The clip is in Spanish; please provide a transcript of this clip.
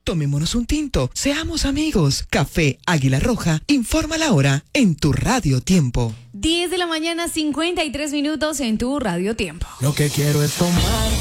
Tomémonos un tinto, seamos amigos. Café Águila Roja, informa la hora en tu Radio Tiempo. 10 de la mañana, 53 minutos en tu Radio Tiempo. Lo que quiero es tomar